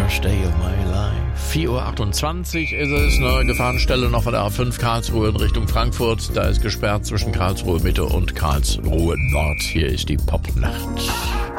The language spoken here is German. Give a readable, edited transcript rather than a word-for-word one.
Worst Day of My Life. 4:28 Uhr ist es, eine Gefahrenstelle noch von der A5 Karlsruhe in Richtung Frankfurt. Da ist gesperrt zwischen Karlsruhe Mitte und Karlsruhe Nord. Hier ist die Popnacht.